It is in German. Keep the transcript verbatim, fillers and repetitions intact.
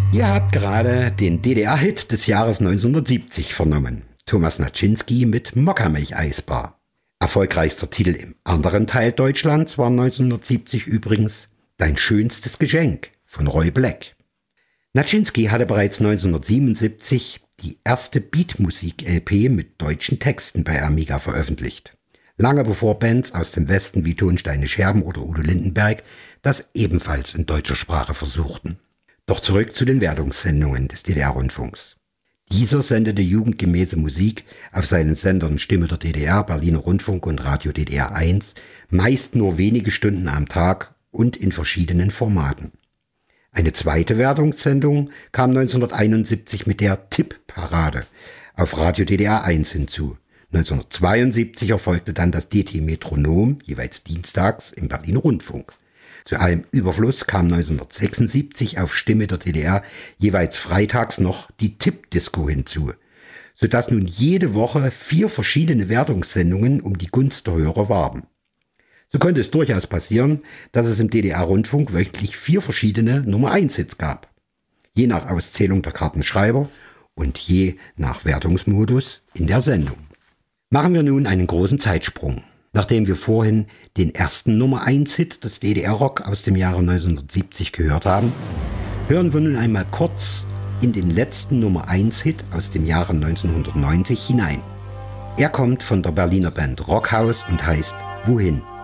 Ihr habt gerade den D D R-Hit des Jahres neunzehnhundertsiebzig vernommen. Thomas Naczynski mit Mokkamilch-Eisbar. Erfolgreichster Titel im anderen Teil Deutschlands war neunzehnhundertsiebzig übrigens Dein schönstes Geschenk von Roy Black. Naczynski hatte bereits neunzehnhundertsiebenundsiebzig die erste Beatmusik-L P mit deutschen Texten bei Amiga veröffentlicht. Lange bevor Bands aus dem Westen wie Tonsteine Scherben oder Udo Lindenberg das ebenfalls in deutscher Sprache versuchten. Doch zurück zu den Wertungssendungen des D D R-Rundfunks. Dieser sendete jugendgemäße Musik auf seinen Sendern Stimme der D D R, Berliner Rundfunk und Radio D D R eins, meist nur wenige Stunden am Tag und in verschiedenen Formaten. Eine zweite Wertungssendung kam neunzehnhunderteinundsiebzig mit der Tipp-Parade auf Radio D D R eins hinzu. neunzehnhundertzweiundsiebzig erfolgte dann das D T Metronom, jeweils dienstags im Berliner Rundfunk. Zu allem Überfluss kam neunzehnhundertsechsundsiebzig auf Stimme der D D R jeweils freitags noch die Tipp-Disco hinzu, sodass nun jede Woche vier verschiedene Wertungssendungen um die Gunst der Hörer warben. So konnte es durchaus passieren, dass es im D D R-Rundfunk wöchentlich vier verschiedene Nummer eins Hits gab, je nach Auszählung der Kartenschreiber und je nach Wertungsmodus in der Sendung. Machen wir nun einen großen Zeitsprung. Nachdem wir vorhin den ersten Nummer eins Hit des D D R-Rock aus dem Jahre neunzehnhundertsiebzig gehört haben, hören wir nun einmal kurz in den letzten Nummer eins Hit aus dem Jahre neunzehnhundertneunzig hinein. Er kommt von der Berliner Band Rockhaus und heißt Wohin?